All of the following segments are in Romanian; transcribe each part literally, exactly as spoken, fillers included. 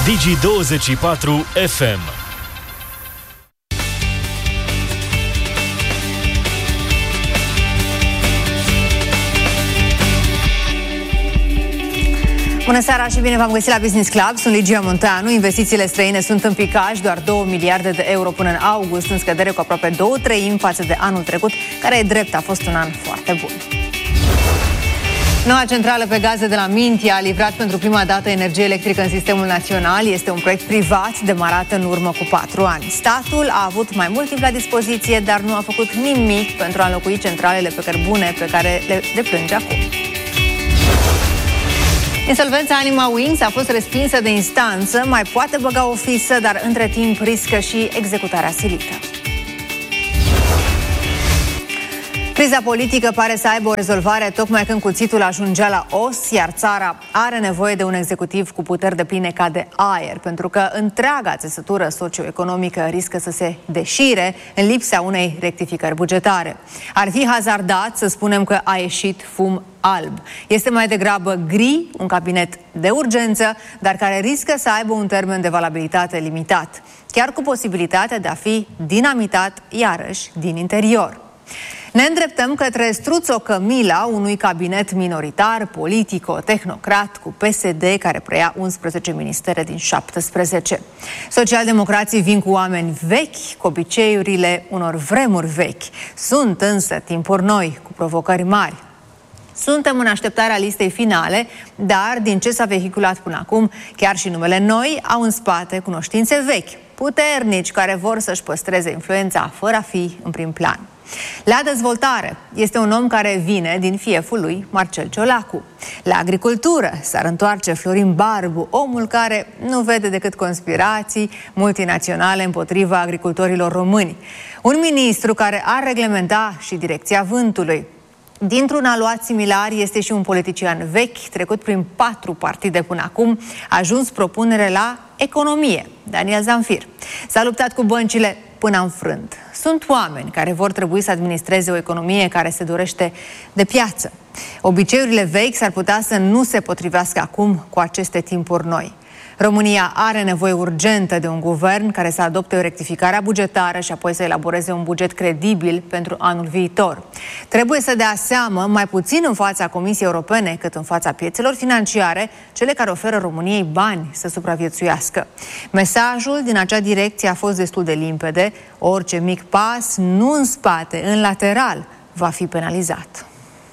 Digi douăzeci și patru F M. Bună seara și bine v-am găsit la Business Club. Sunt Ligia Monteanu. Investițiile străine sunt în picaj, doar două miliarde de euro până în august, în scădere cu aproape două treimi față de anul trecut, care e drept, a fost un an foarte bun. Noua centrală pe gaze de la Mintia a livrat pentru prima dată energie electrică în sistemul național. Este un proiect privat demarat în urmă cu patru ani. Statul a avut mai mult timp la dispoziție, dar nu a făcut nimic pentru a înlocui centralele pe cărbune pe care le deplânge acum. Insolvența Anima Wings a fost respinsă de instanță, mai poate băga o fisă, dar între timp riscă și executarea silită. Criza politică pare să aibă o rezolvare tocmai când cuțitul ajungea la os, iar țara are nevoie de un executiv cu puteri depline ca de aer, pentru că întreaga țesătură socioeconomică riscă să se deșire în lipsa unei rectificări bugetare. Ar fi hazardat să spunem că a ieșit fum alb. Este mai degrabă gri, un cabinet de urgență, dar care riscă să aibă un termen de valabilitate limitat, chiar cu posibilitatea de a fi dinamitat iarăși din interior. Ne îndreptăm către struțocămila unui cabinet minoritar, politico-tehnocrat, cu P S D, care preia unsprezece ministere din șaptesprezece. Socialdemocrații vin cu oameni vechi, cu obiceiurile unor vremuri vechi. Sunt însă timpuri noi, cu provocări mari. Suntem în așteptarea listei finale, dar din ce s-a vehiculat până acum, chiar și numele noi au în spate cunoștințe vechi, puternici, care vor să-și păstreze influența fără a fi în prim plan. La dezvoltare este un om care vine din fieful lui Marcel Ciolacu. La agricultură s-ar întoarce Florin Barbu, omul care nu vede decât conspirații multinaționale împotriva agricultorilor români. Un ministru care ar reglementa și direcția vântului. Dintr-un aluat similar este și un politician vechi, trecut prin patru partide până acum, a ajuns propunere la economie, Daniel Zamfir. S-a luptat cu băncile până a înfrânt. Sunt oameni care vor trebui să administreze o economie care se dorește de piață. Obiceiurile vechi s-ar putea să nu se potrivească acum cu aceste timpuri noi. România are nevoie urgentă de un guvern care să adopte o rectificare bugetară și apoi să elaboreze un buget credibil pentru anul viitor. Trebuie să dea seamă, mai puțin în fața Comisiei Europene, cât în fața piețelor financiare, cele care oferă României bani să supraviețuiască. Mesajul din acea direcție a fost destul de limpede. Orice mic pas, nu în spate, în lateral, va fi penalizat.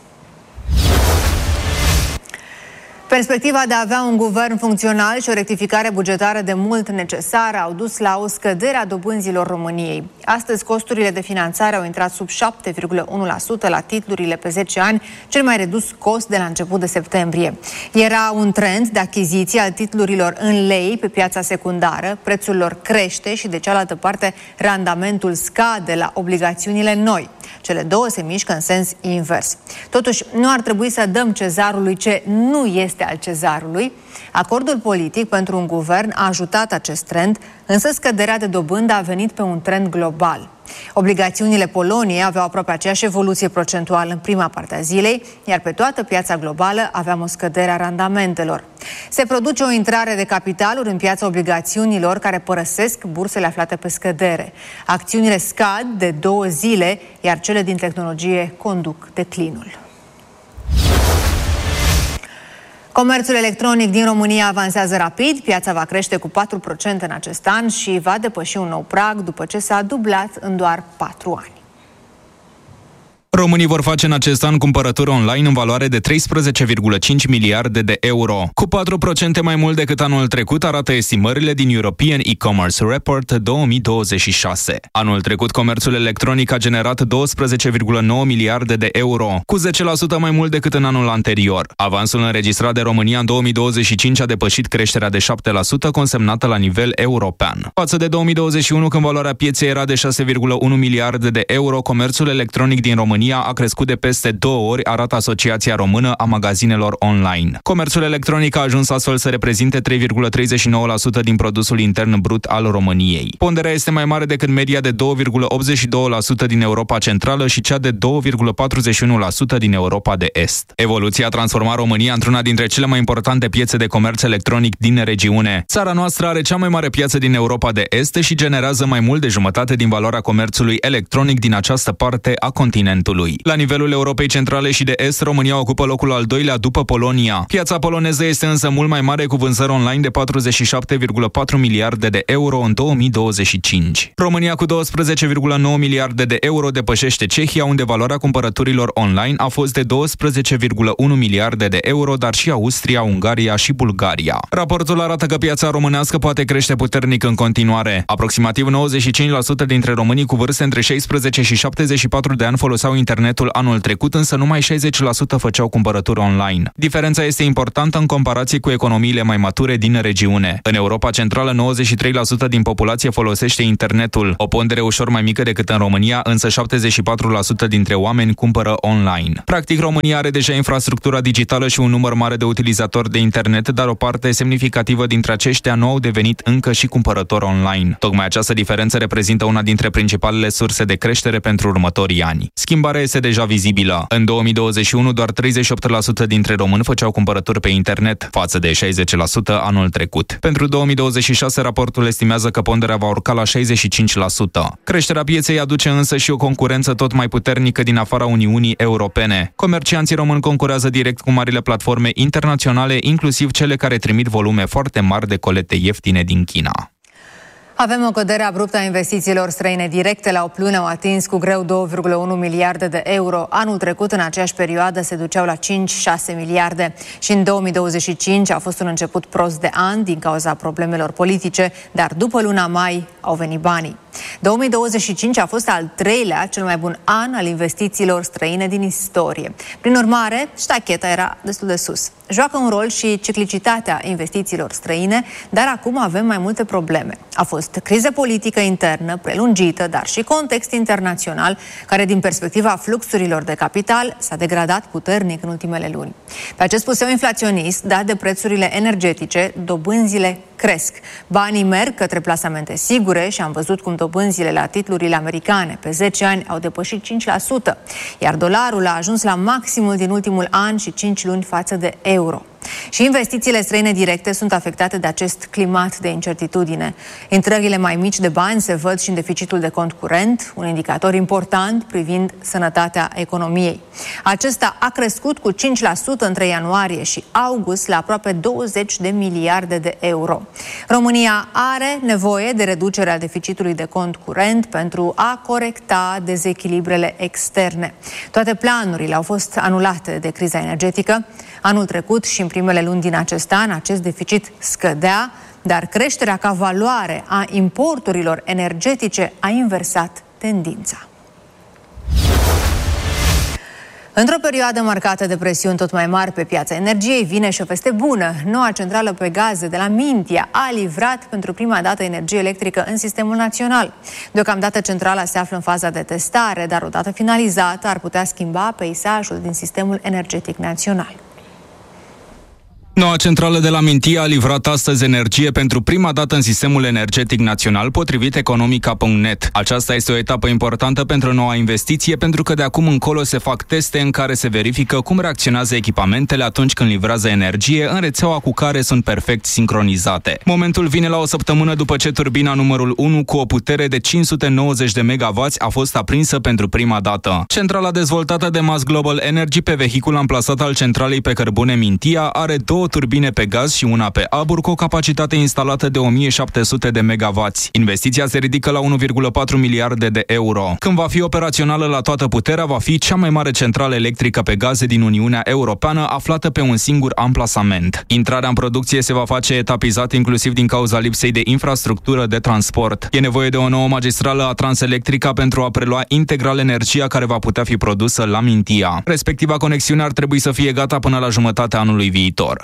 Perspectiva de a avea un guvern funcțional și o rectificare bugetară de mult necesară au dus la o scădere a dobânzilor României. Astăzi, costurile de finanțare au intrat sub șapte virgulă unu la sută la titlurile pe zece ani, cel mai redus cost de la început de septembrie. Era un trend de achiziție al titlurilor în lei pe piața secundară, prețul lor crește și, de cealaltă parte, randamentul scade la obligațiunile noi. Cele două se mișcă în sens invers. Totuși, nu ar trebui să dăm cezarului ce nu este al cezarului. Acordul politic pentru un guvern a ajutat acest trend, însă scăderea de dobândă a venit pe un trend global. Obligațiunile Poloniei aveau aproape aceeași evoluție procentuală în prima parte a zilei, iar pe toată piața globală aveam o scădere a randamentelor. Se produce o intrare de capitaluri în piața obligațiunilor care părăsesc bursele aflate pe scădere. Acțiunile scad de două zile, iar cele din tehnologie conduc declinul. Comerțul electronic din România avansează rapid, piața va crește cu patru la sută în acest an și va depăși un nou prag după ce s-a dublat în doar patru ani. Românii vor face în acest an cumpărături online în valoare de treisprezece virgulă cinci miliarde de euro. Cu patru la sută mai mult decât anul trecut, arată estimările din European E-Commerce Report două mii douăzeci și șase. Anul trecut, comerțul electronic a generat douăsprezece virgulă nouă miliarde de euro, cu zece la sută mai mult decât în anul anterior. Avansul înregistrat de România în două mii douăzeci și cinci a depășit creșterea de șapte la sută consemnată la nivel european. Față de două mii douăzeci și unu, când valoarea pieței era de șase virgulă unu miliarde de euro, comerțul electronic din România România a crescut de peste două ori, arată Asociația Română a Magazinelor Online. Comerțul electronic a ajuns astfel să reprezinte trei virgulă treizeci și nouă la sută din produsul intern brut al României. Ponderea este mai mare decât media de doi virgulă optzeci și doi la sută din Europa Centrală și cea de doi virgulă patruzeci și unu la sută din Europa de Est. Evoluția a transformat România într-una dintre cele mai importante piețe de comerț electronic din regiune. Țara noastră are cea mai mare piață din Europa de Est și generează mai mult de jumătate din valoarea comerțului electronic din această parte a continentului. La nivelul Europei Centrale și de Est, România ocupă locul al doilea după Polonia. Piața poloneză este însă mult mai mare, cu vânzări online de patruzeci și șapte virgulă patru miliarde de euro în două mii douăzeci și cinci. România cu douăsprezece virgulă nouă miliarde de euro depășește Cehia, unde valoarea cumpărăturilor online a fost de douăsprezece virgulă unu miliarde de euro, dar și Austria, Ungaria și Bulgaria. Raportul arată că piața românească poate crește puternic în continuare. Aproximativ nouăzeci și cinci la sută dintre românii cu vârste între șaisprezece și șaptezeci și patru de ani foloseau internetul anul trecut, însă numai șaizeci la sută făceau cumpărături online. Diferența este importantă în comparație cu economiile mai mature din regiune. În Europa Centrală, nouăzeci și trei la sută din populație folosește internetul, o pondere ușor mai mică decât în România, însă șaptezeci și patru la sută dintre oameni cumpără online. Practic, România are deja infrastructura digitală și un număr mare de utilizatori de internet, dar o parte semnificativă dintre aceștia nu au devenit încă și cumpărători online. Tocmai această diferență reprezintă una dintre principalele surse de creștere pentru următorii ani. Schimbarea este deja vizibilă. În două mii douăzeci și unu, doar treizeci și opt la sută dintre români făceau cumpărături pe internet, față de șaizeci la sută anul trecut. Pentru două mii douăzeci și șase, raportul estimează că ponderea va urca la șaizeci și cinci la sută. Creșterea pieței aduce însă și o concurență tot mai puternică din afara Uniunii Europene. Comercianții români concurează direct cu marile platforme internaționale, inclusiv cele care trimit volume foarte mari de colete ieftine din China. Avem o cădere abruptă a investițiilor străine directe. La opt luni au atins cu greu două virgulă unu miliarde de euro. Anul trecut, în aceeași perioadă, se duceau la cinci șase miliarde. Și în două mii douăzeci și cinci a fost un început prost de an din cauza problemelor politice, dar după luna mai au venit banii. două mii douăzeci și cinci a fost al treilea cel mai bun an al investițiilor străine din istorie. Prin urmare, ștacheta era destul de sus. Joacă un rol și ciclicitatea investițiilor străine, dar acum avem mai multe probleme. A fost criză politică internă prelungită, dar și context internațional, care din perspectiva fluxurilor de capital s-a degradat puternic în ultimele luni. Pe acest puseu inflaționist, dat de prețurile energetice, dobânzile cresc. Banii merg către plasamente sigure și am văzut cum dobânzile la titlurile americane pe zece ani au depășit cinci la sută, iar dolarul a ajuns la maximul din ultimul an și cinci luni față de euro. Și investițiile străine directe sunt afectate de acest climat de incertitudine. Intrările mai mici de bani se văd și în deficitul de cont curent, un indicator important privind sănătatea economiei. Acesta a crescut cu cinci la sută între ianuarie și august la aproape douăzeci de miliarde de euro. România are nevoie de reducerea deficitului de cont curent pentru a corecta dezechilibrele externe. Toate planurile au fost anulate de criza energetică. Anul trecut și în primele luni din acest an, acest deficit scădea, dar creșterea ca valoare a importurilor energetice a inversat tendința. Într-o perioadă marcată de presiuni tot mai mari pe piața energiei, vine și o veste bună. Noua centrală pe gaze de la Mintia a livrat pentru prima dată energie electrică în sistemul național. Deocamdată centrala se află în faza de testare, dar odată finalizată ar putea schimba peisajul din sistemul energetic național. Noua centrală de la Mintia a livrat astăzi energie pentru prima dată în sistemul energetic național, potrivit economica punct net. Aceasta este o etapă importantă pentru noua investiție, pentru că de acum încolo se fac teste în care se verifică cum reacționează echipamentele atunci când livrează energie în rețeaua cu care sunt perfect sincronizate. Momentul vine la o săptămână după ce turbina numărul unu, cu o putere de cinci sute nouăzeci de megavați, a fost aprinsă pentru prima dată. Centrala dezvoltată de Mass Global Energy pe vehicul amplasat al centralei pe cărbune Mintia are două turbine pe gaz și una pe abur cu o capacitate instalată de o mie șapte sute de megavați. Investiția se ridică la unu virgulă patru miliarde de euro. Când va fi operațională la toată puterea, va fi cea mai mare centrală electrică pe gaze din Uniunea Europeană, aflată pe un singur amplasament. Intrarea în producție se va face etapizat, inclusiv din cauza lipsei de infrastructură de transport. E nevoie de o nouă magistrală a Transelectrica pentru a prelua integral energia care va putea fi produsă la Mintia. Respectiva conexiune ar trebui să fie gata până la jumătatea anului viitor.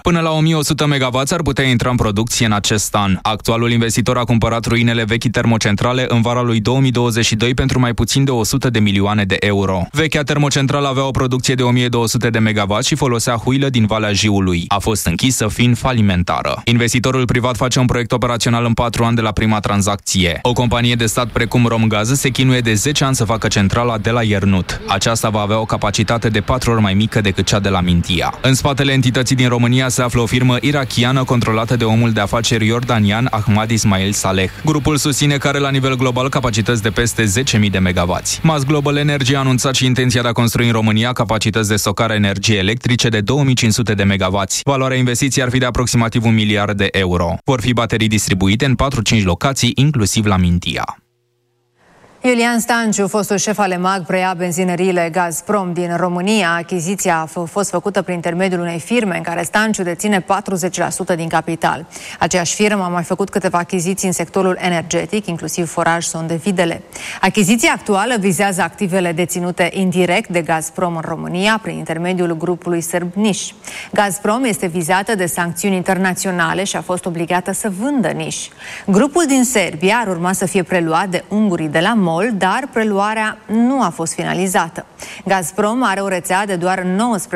Până la o mie o sută megawatți ar putea intra în producție în acest an. Actualul investitor a cumpărat ruinele vechii termocentrale în vara lui două mii douăzeci și doi pentru mai puțin de o sută de milioane de euro. Vechea termocentrală avea o producție de o mie două sute de megawatți și folosea huilă din Valea Jiului. A fost închisă fiind falimentară. Investitorul privat face un proiect operațional în patru ani de la prima tranzacție. O companie de stat precum Romgaz se chinuie de zece ani să facă centrala de la Iernut. Aceasta va avea o capacitate de patru ori mai mică decât cea de la Mintia. În spatele entității din România se află o firmă irachiană controlată de omul de afaceri iordanian Ahmad Ismail Saleh. Grupul susține că are la nivel global capacități de peste zece mii de megawatți. Mass Global Energy a anunțat și intenția de a construi în România capacități de stocare energie electrice de două mii cinci sute de megawatți. Valoarea investiției ar fi de aproximativ un miliard de euro. Vor fi baterii distribuite în patru-cinci locații, inclusiv la Mintia. Iulian Stanciu, fostul șef al EMAG, preia benzinăriile Gazprom din România. Achiziția a fost făcută prin intermediul unei firme în care Stanciu deține patruzeci la sută din capital. Aceeași firmă a mai făcut câteva achiziții în sectorul energetic, inclusiv foraj sonde Videle. Achiziția actuală vizează activele deținute indirect de Gazprom în România prin intermediul grupului sârb Niș. Gazprom este vizată de sancțiuni internaționale și a fost obligată să vândă Niș. Grupul din Serbia ar urma să fie preluat de ungurii de la dar preluarea nu a fost finalizată. Gazprom are o rețea de doar nouăsprezece